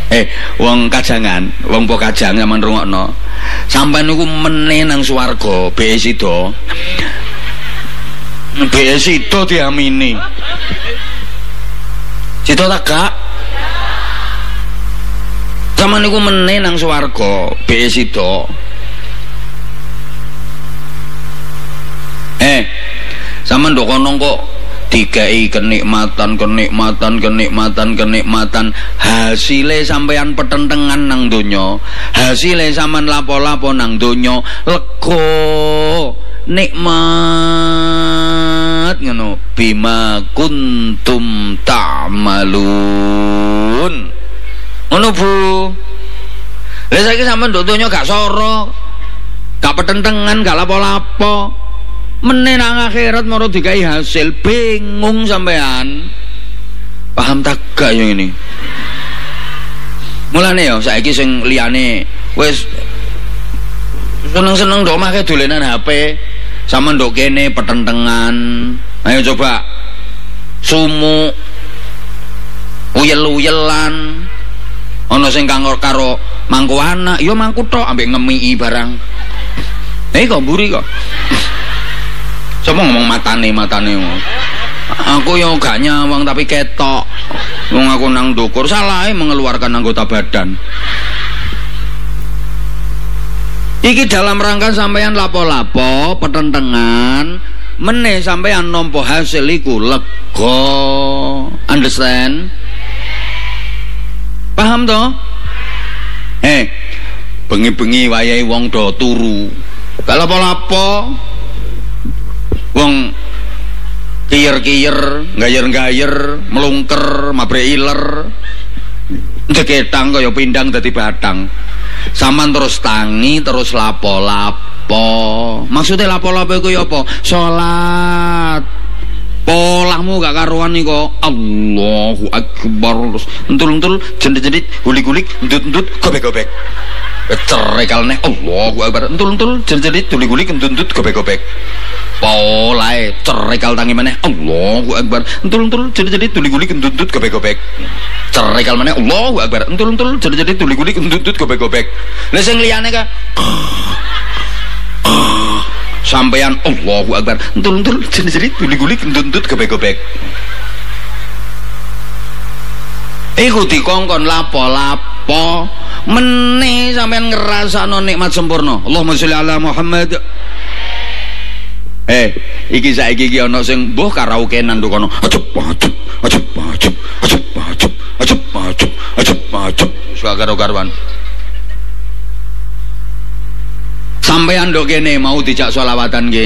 Wong Kajangan, wong Pokajang sampean rungokno. Sampeyan niku meneh nang swarga, BE sida. BE sida diamini. Sida ta gak? Sampeyan niku meneh nang swarga, BE sida. Sampeyan ndok kono kok dikai kenikmatan hasilnya sampean petentengan nang donya, hasilnya sampean lapo-lapo nang donya lega nikmat ngono bima kuntum ta'malun ngono Bu. Lah saiki sampean ndok donya gak soro, gak petentengan, gak lapo-lapo, meneh nang akhirat moro dikai hasil, bingung sampean. Paham tak gak yang ini? Mulane ya saiki sing liyane wis seneng-seneng ndok make dolenan HP, sama ndok kene petentengan. Ayo coba sumu uyel-uyelan. Ana sing karo mangku anak, ya mangku tok ambek ngemiki barang. Kok mburi kok. Coba ngomong matane aku yang gak nyawang tapi ketok wong aku nang dukur salah mengeluarkan anggota badan. Iki dalam rangka sampeyan lapo-lapo petentengan meneh sampeyan nampa hasil iku lega. Understand? Paham toh? Bengi-bengi wayahe wong do turu gak lapo-lapo, wong kiyer-kiyer, gayer-gayer, melungker, mabreiler, deketang kaya pindang dadi batang. Saman terus tangi, terus lapo-lapo. Maksudnya lapo-lapo iku ya apa? Salat. Polahmu gak karuan niku. Allahu Akbar. Entul-entul, jendit-jendit, gulik-gulik, entut-entut, gobek-gobek. Cerekal neh Allahu Akbar. Entul-entul, jendit-jendit, gulik-gulik, entut-entut, gobek-gobek. Polae cerekal tangi maneh Allahu Akbar. Entul-entul jadi-jadi tuli-gulik entut-entut gobek-gobek. Cerekal maneh Allahu Akbar. Entul-entul jadi-jadi tuli-gulik entut-entut gobek-gobek. Lah sing liyane ka sampeyan Allahu Akbar. Entul-entul jadi-jadi tuli-gulik entut-entut gobek-gobek. Iku dikongkon lapo-lapo meneh sampeyan ngrasakno nikmat sempurna. Allahumma sholli ala Muhammad. Iki saiki iki ana sing mbuh karaokenan nduk kono. Ajep. Suka karo-karuan. Sampeyan nduk kene mau dijak selawatan nggih.